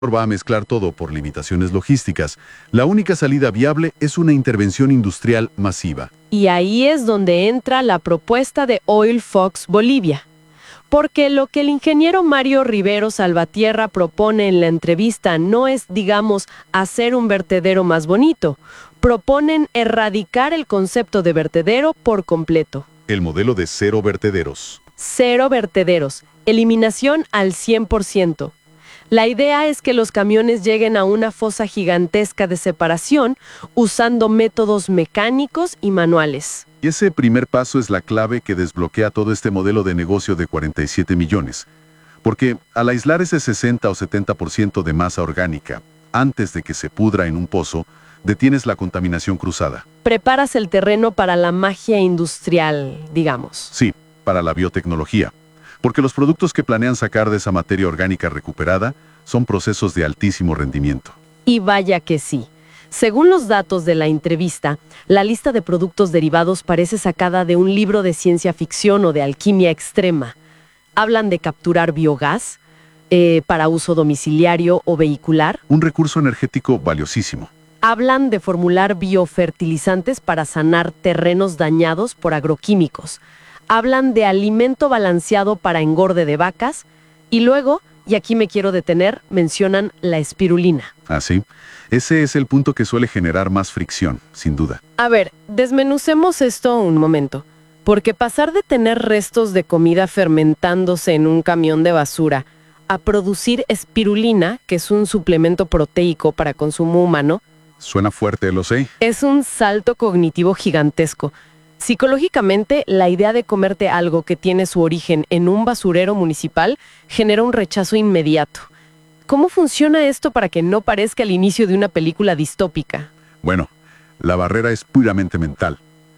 va a mezclar todo por limitaciones logísticas. La única salida viable es una intervención industrial masiva. Y ahí es donde entra la propuesta de Oil Fox Bolivia. Porque lo que el ingeniero Mario Rivero Salvatierra propone en la entrevista no es, digamos, hacer un vertedero más bonito. Proponen erradicar el concepto de vertedero por completo. El modelo de cero vertederos. Cero vertederos. Eliminación al 100%. La idea es que los camiones lleguen a una fosa gigantesca de separación usando métodos mecánicos y manuales. Y ese primer paso es la clave que desbloquea todo este modelo de negocio de 47 millones. Porque al aislar ese 60 o 70% de masa orgánica antes de que se pudra en un pozo, detienes la contaminación cruzada. Preparas el terreno para la magia industrial, digamos. Sí, para la biotecnología. Porque los productos que planean sacar de esa materia orgánica recuperada son procesos de altísimo rendimiento. Y vaya que sí. Según los datos de la entrevista, la lista de productos derivados parece sacada de un libro de ciencia ficción o de alquimia extrema. Hablan de capturar biogás para uso domiciliario o vehicular. Un recurso energético valiosísimo. Hablan de formular biofertilizantes para sanar terrenos dañados por agroquímicos. Hablan de alimento balanceado para engorde de vacas y luego, y aquí me quiero detener, mencionan la espirulina. Ah, sí. Ese es el punto que suele generar más fricción, sin duda. A ver, desmenucemos esto un momento, porque pasar de tener restos de comida fermentándose en un camión de basura a producir espirulina, que es un suplemento proteico para consumo humano, Suena fuerte, lo sé. es un salto cognitivo gigantesco. Psicológicamente, la idea de comerte algo que tiene su origen en un basurero municipal genera un rechazo inmediato. ¿Cómo funciona esto para que no parezca el inicio de una película distópica? Bueno, la barrera es puramente mental.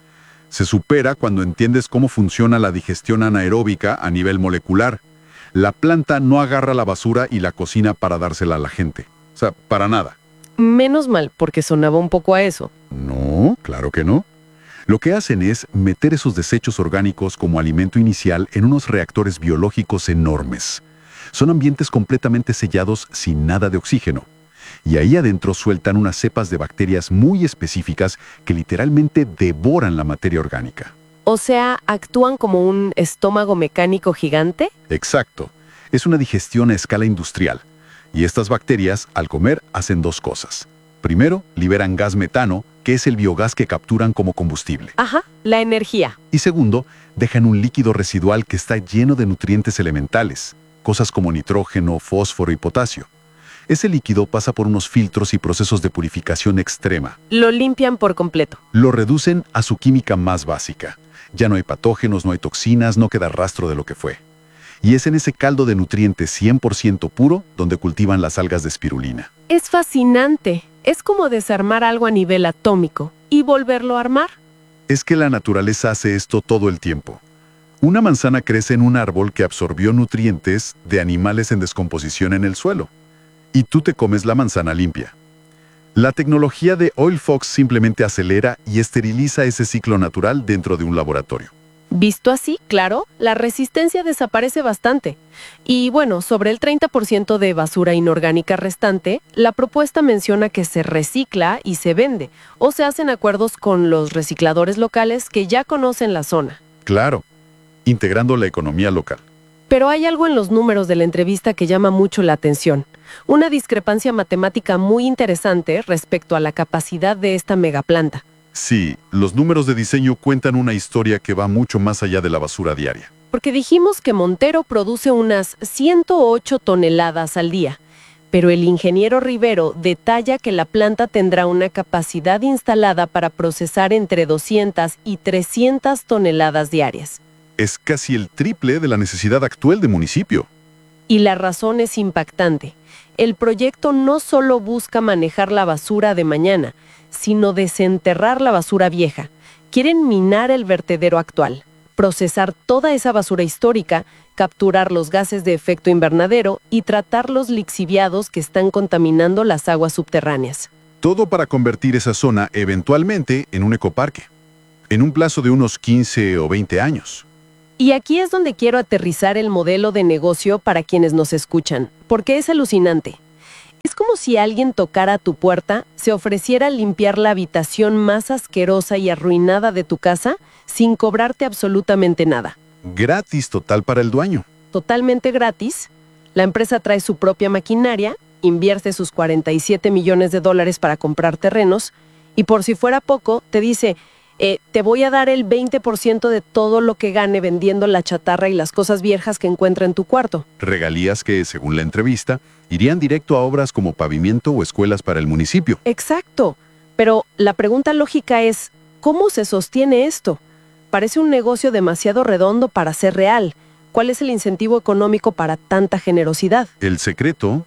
Se supera cuando entiendes cómo funciona la digestión anaeróbica a nivel molecular. La planta no agarra la basura y la cocina para dársela a la gente. O sea, para nada. Menos mal, porque sonaba un poco a eso. No, claro que no. Lo que hacen es meter esos desechos orgánicos como alimento inicial en unos reactores biológicos enormes. Son ambientes completamente sellados sin nada de oxígeno. Y ahí adentro sueltan unas cepas de bacterias muy específicas que literalmente devoran la materia orgánica. O sea, ¿actúan como un estómago mecánico gigante? Exacto. Es una digestión a escala industrial. Y estas bacterias, al comer, hacen dos cosas. Primero, liberan gas metano, que es el biogás que capturan como combustible. Ajá, la energía. Y segundo, dejan un líquido residual que está lleno de nutrientes elementales, cosas como nitrógeno, fósforo y potasio. Ese líquido pasa por unos filtros y procesos de purificación extrema. Lo limpian por completo. Lo reducen a su química más básica. Ya no hay patógenos, no hay toxinas, no queda rastro de lo que fue. Y es en ese caldo de nutrientes 100% puro donde cultivan las algas de espirulina. Es fascinante. Es como desarmar algo a nivel atómico y volverlo a armar. Es que la naturaleza hace esto todo el tiempo. Una manzana crece en un árbol que absorbió nutrientes de animales en descomposición en el suelo. Y tú te comes la manzana limpia. La tecnología de Oil Fox simplemente acelera y esteriliza ese ciclo natural dentro de un laboratorio. Visto así, claro, la resistencia desaparece bastante. Y bueno, sobre el 30% de basura inorgánica restante, la propuesta menciona que se recicla y se vende, o se hacen acuerdos con los recicladores locales que ya conocen la zona. Claro, integrando la economía local. Pero hay algo en los números de la entrevista que llama mucho la atención. Una discrepancia matemática muy interesante respecto a la capacidad de esta megaplanta. Sí, los números de diseño cuentan una historia que va mucho más allá de la basura diaria. Porque dijimos que Montero produce unas 108 toneladas al día, pero el ingeniero Rivero detalla que la planta tendrá una capacidad instalada para procesar entre 200 y 300 toneladas diarias. Es casi el triple de la necesidad actual del municipio. Y la razón es impactante. El proyecto no solo busca manejar la basura de mañana, sino desenterrar la basura vieja. Quieren minar el vertedero actual, procesar toda esa basura histórica, capturar los gases de efecto invernadero y tratar los lixiviados que están contaminando las aguas subterráneas. Todo para convertir esa zona eventualmente en un ecoparque, en un plazo de unos 15 o 20 años. Y aquí es donde quiero aterrizar el modelo de negocio para quienes nos escuchan, porque es alucinante. Es como si alguien tocara tu puerta, se ofreciera limpiar la habitación más asquerosa y arruinada de tu casa sin cobrarte absolutamente nada. Gratis total para el dueño. Totalmente gratis. La empresa trae su propia maquinaria, invierte sus 47 millones de dólares para comprar terrenos y por si fuera poco, te dice, te voy a dar el 20% de todo lo que gane vendiendo la chatarra y las cosas viejas que encuentra en tu cuarto. Regalías que, según la entrevista, irían directo a obras como pavimento o escuelas para el municipio. Exacto. Pero la pregunta lógica es, ¿cómo se sostiene esto? Parece un negocio demasiado redondo para ser real. ¿Cuál es el incentivo económico para tanta generosidad? El secreto,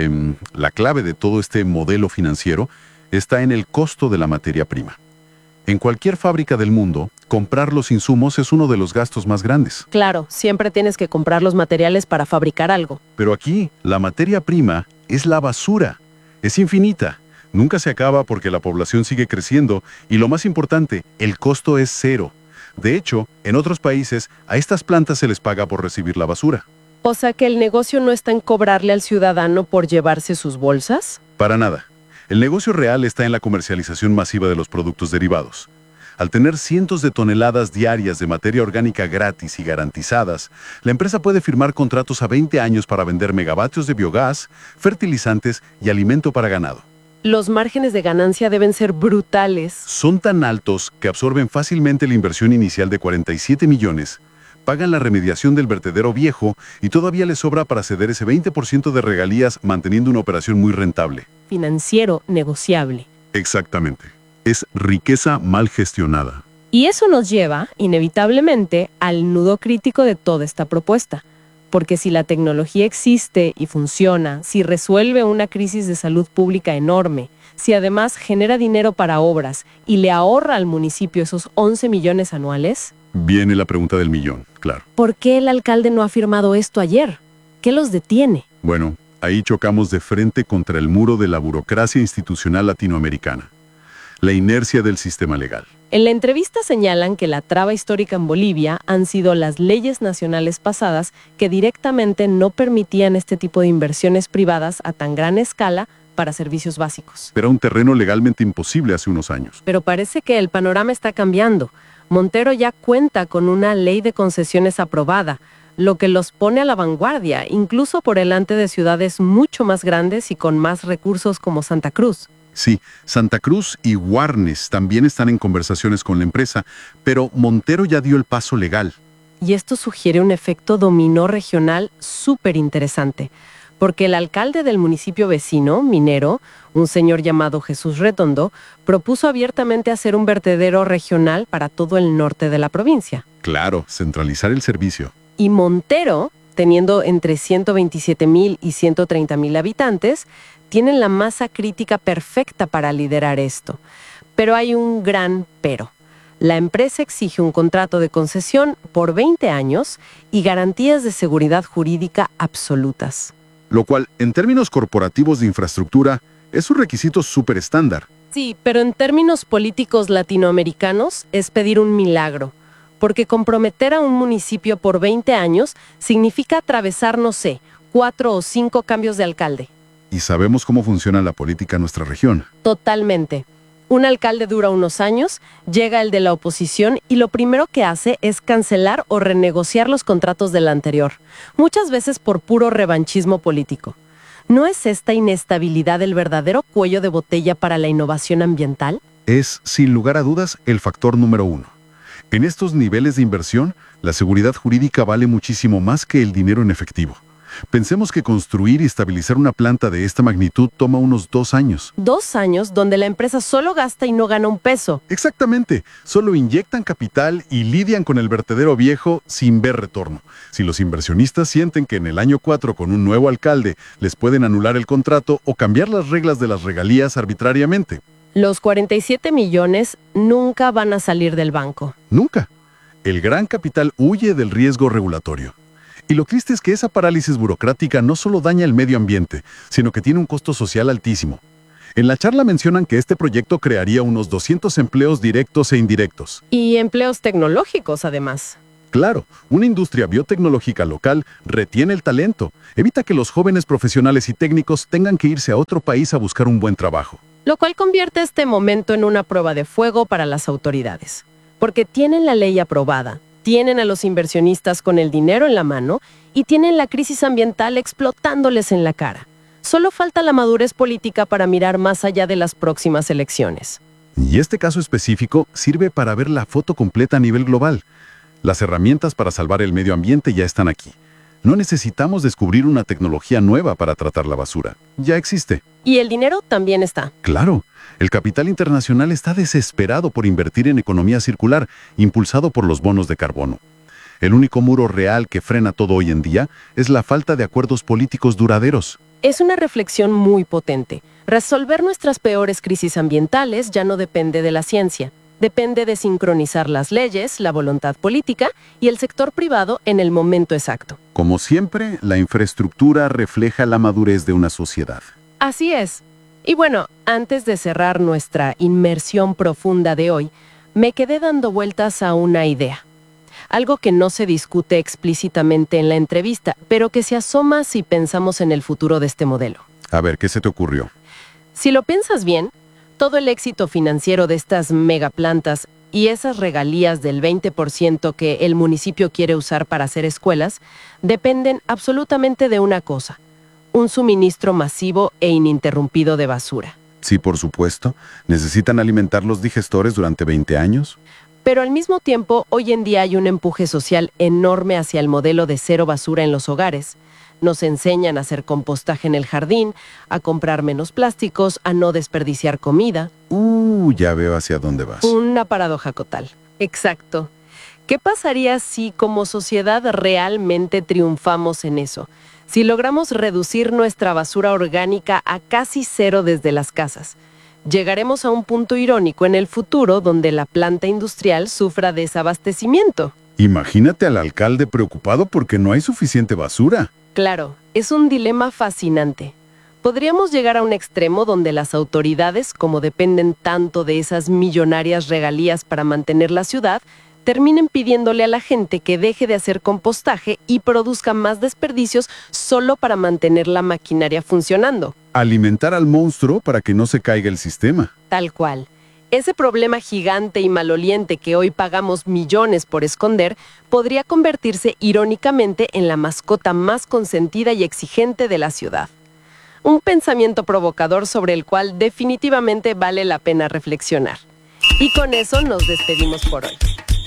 la clave de todo este modelo financiero, está en el costo de la materia prima. En cualquier fábrica del mundo, comprar los insumos es uno de los gastos más grandes. Claro, siempre tienes que comprar los materiales para fabricar algo. Pero aquí, la materia prima es la basura. Es infinita. Nunca se acaba porque la población sigue creciendo y lo más importante, el costo es cero. De hecho, en otros países, a estas plantas se les paga por recibir la basura. O sea que el negocio no está en cobrarle al ciudadano por llevarse sus bolsas. Para nada. El negocio real está en la comercialización masiva de los productos derivados. Al tener cientos de toneladas diarias de materia orgánica gratis y garantizadas, la empresa puede firmar contratos a 20 años para vender megavatios de biogás, fertilizantes y alimento para ganado. Los márgenes de ganancia deben ser brutales. Son tan altos que absorben fácilmente la inversión inicial de 47 millones, pagan la remediación del vertedero viejo y todavía les sobra para ceder ese 20% de regalías manteniendo una operación muy rentable. Financiero negociable. Exactamente. Es riqueza mal gestionada. Y eso nos lleva, inevitablemente, al nudo crítico de toda esta propuesta. Porque si la tecnología existe y funciona, si resuelve una crisis de salud pública enorme, si además genera dinero para obras y le ahorra al municipio esos 11 millones anuales... Viene la pregunta del millón, claro. ¿Por qué el alcalde no ha firmado esto ayer? ¿Qué los detiene? Bueno, ahí chocamos de frente contra el muro de la burocracia institucional latinoamericana. La inercia del sistema legal. En la entrevista señalan que la traba histórica en Bolivia han sido las leyes nacionales pasadas que directamente no permitían este tipo de inversiones privadas a tan gran escala para servicios básicos. Era un terreno legalmente imposible hace unos años. Pero parece que el panorama está cambiando. Montero ya cuenta con una ley de concesiones aprobada, lo que los pone a la vanguardia, incluso por delante de ciudades mucho más grandes y con más recursos como Santa Cruz. Sí, Santa Cruz y Guarnes también están en conversaciones con la empresa, pero Montero ya dio el paso legal. Y esto sugiere un efecto dominó regional súper interesante, porque el alcalde del municipio vecino, minero, un señor llamado Jesús Retondo, propuso abiertamente hacer un vertedero regional para todo el norte de la provincia. Claro, centralizar el servicio. Y Montero, teniendo entre 127,000 y 130,000 habitantes, tienen la masa crítica perfecta para liderar esto. Pero hay un gran pero. La empresa exige un contrato de concesión por 20 años y garantías de seguridad jurídica absolutas. Lo cual, en términos corporativos de infraestructura, es un requisito súper estándar. Sí, pero en términos políticos latinoamericanos es pedir un milagro. Porque comprometer a un municipio por 20 años significa atravesar, no sé, 4 o 5 cambios de alcalde. Y sabemos cómo funciona la política en nuestra región. Totalmente. Un alcalde dura unos años, llega el de la oposición y lo primero que hace es cancelar o renegociar los contratos del anterior, muchas veces por puro revanchismo político. ¿No es esta inestabilidad el verdadero cuello de botella para la innovación ambiental? Es, sin lugar a dudas, el factor número 1. En estos niveles de inversión, la seguridad jurídica vale muchísimo más que el dinero en efectivo. Pensemos que construir y estabilizar una planta de esta magnitud toma unos 2 años. 2 años donde la empresa solo gasta y no gana un peso. Exactamente. Solo inyectan capital y lidian con el vertedero viejo sin ver retorno. Si los inversionistas sienten que en el año 4 con un nuevo alcalde les pueden anular el contrato o cambiar las reglas de las regalías arbitrariamente. Los 47 millones nunca van a salir del banco. Nunca. El gran capital huye del riesgo regulatorio. Y lo triste es que esa parálisis burocrática no solo daña el medio ambiente, sino que tiene un costo social altísimo. En la charla mencionan que este proyecto crearía unos 200 empleos directos e indirectos. Y empleos tecnológicos, además. Claro, una industria biotecnológica local retiene el talento, evita que los jóvenes profesionales y técnicos tengan que irse a otro país a buscar un buen trabajo. Lo cual convierte este momento en una prueba de fuego para las autoridades, porque tienen la ley aprobada, tienen a los inversionistas con el dinero en la mano y tienen la crisis ambiental explotándoles en la cara. Solo falta la madurez política para mirar más allá de las próximas elecciones. Y este caso específico sirve para ver la foto completa a nivel global. Las herramientas para salvar el medio ambiente ya están aquí. No necesitamos descubrir una tecnología nueva para tratar la basura. Ya existe. Y el dinero también está. Claro, el capital internacional está desesperado por invertir en economía circular, impulsado por los bonos de carbono. El único muro real que frena todo hoy en día es la falta de acuerdos políticos duraderos. Es una reflexión muy potente. Resolver nuestras peores crisis ambientales ya no depende de la ciencia. Depende de sincronizar las leyes, la voluntad política y el sector privado en el momento exacto. Como siempre, la infraestructura refleja la madurez de una sociedad. Así es. Y bueno, antes de cerrar nuestra inmersión profunda de hoy, me quedé dando vueltas a una idea. Algo que no se discute explícitamente en la entrevista, pero que se asoma si pensamos en el futuro de este modelo. A ver, ¿qué se te ocurrió? Si lo piensas bien, todo el éxito financiero de estas megaplantas y esas regalías del 20% que el municipio quiere usar para hacer escuelas dependen absolutamente de una cosa: un suministro masivo e ininterrumpido de basura. Sí, por supuesto. ¿Necesitan alimentar los digestores durante 20 años? Pero al mismo tiempo, hoy en día hay un empuje social enorme hacia el modelo de cero basura en los hogares. Nos enseñan a hacer compostaje en el jardín, a comprar menos plásticos, a no desperdiciar comida. Ya veo hacia dónde vas. Una paradoja total. Exacto. ¿Qué pasaría si como sociedad realmente triunfamos en eso? Si logramos reducir nuestra basura orgánica a casi cero desde las casas. Llegaremos a un punto irónico en el futuro donde la planta industrial sufra desabastecimiento. Imagínate al alcalde preocupado porque no hay suficiente basura. Claro, es un dilema fascinante. Podríamos llegar a un extremo donde las autoridades, como dependen tanto de esas millonarias regalías para mantener la ciudad, terminen pidiéndole a la gente que deje de hacer compostaje y produzca más desperdicios solo para mantener la maquinaria funcionando. Alimentar al monstruo para que no se caiga el sistema. Tal cual. Ese problema gigante y maloliente que hoy pagamos millones por esconder podría convertirse irónicamente en la mascota más consentida y exigente de la ciudad. Un pensamiento provocador sobre el cual definitivamente vale la pena reflexionar. Y con eso nos despedimos por hoy.